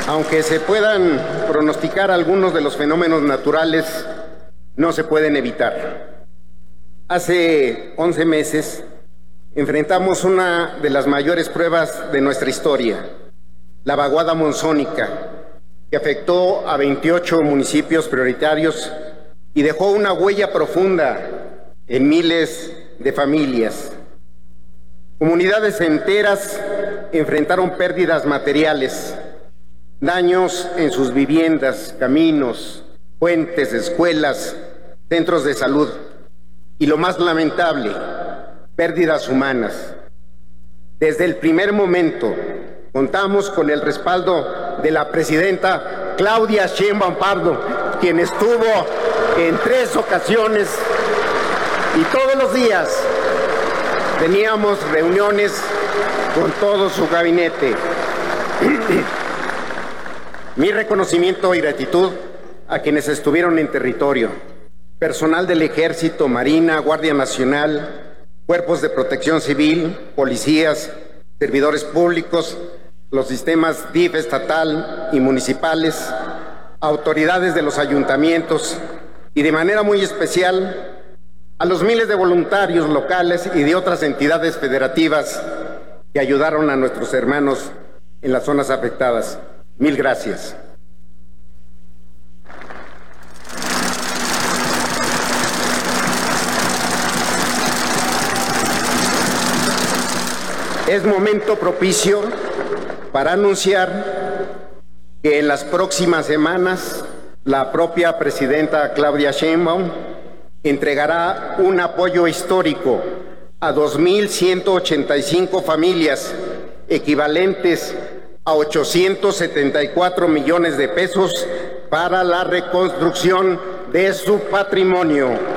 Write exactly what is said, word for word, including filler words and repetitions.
Aunque se puedan pronosticar algunos de los fenómenos naturales, no se pueden evitar. Hace once meses enfrentamos una de las mayores pruebas de nuestra historia, la vaguada monzónica, que afectó a veintiocho municipios prioritarios y dejó una huella profunda en miles de familias. Comunidades enteras enfrentaron pérdidas materiales, daños en sus viviendas, caminos, puentes, escuelas, centros de salud y, lo más lamentable, pérdidas humanas. Desde el primer momento contamos con el respaldo de la presidenta Claudia Sheinbaum Pardo, quien estuvo en tres ocasiones y todos los días teníamos reuniones con todo su gabinete. Mi reconocimiento y gratitud a quienes estuvieron en territorio, personal del Ejército, Marina, Guardia Nacional, cuerpos de protección civil, policías, servidores públicos, los sistemas D I F estatal y municipales, autoridades de los ayuntamientos y de manera muy especial a los miles de voluntarios locales y de otras entidades federativas que ayudaron a nuestros hermanos en las zonas afectadas. Mil gracias. Es momento propicio para anunciar que en las próximas semanas la propia presidenta Claudia Sheinbaum entregará un apoyo histórico a dos mil ciento ochenta y cinco familias, equivalentes a ochocientos setenta y cuatro millones de pesos para la reconstrucción de su patrimonio.